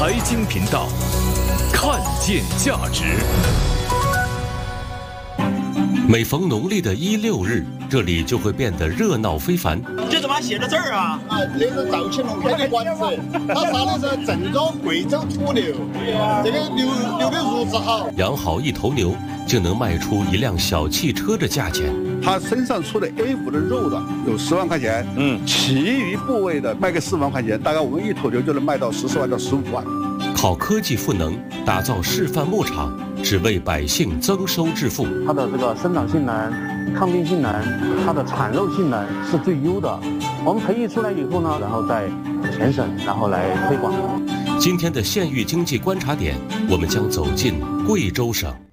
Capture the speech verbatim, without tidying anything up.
财经频道，看见价值。每逢农历的一六日，这里就会变得热闹非凡。 这怎么还写着字儿啊？ 啊，这是赵庆龙开的馆子，他杀的是郑州贵州土牛，这个牛牛的肉质好。 养好一头牛，就能卖出一辆小汽车的价钱。 他身上出的 A 五的肉的有十万块钱，嗯，其余部位的卖个四万块钱，大概我们一头牛就能卖到十四万到十五万。 靠科技赋能，打造示范牧场，只为百姓增收致富。 它的这个生长性能、抗病性能、它的产肉性能是最优的。我们培育出来以后呢，然后在全省然后来推广。 今天的县域经济观察点，我们将走进贵州省。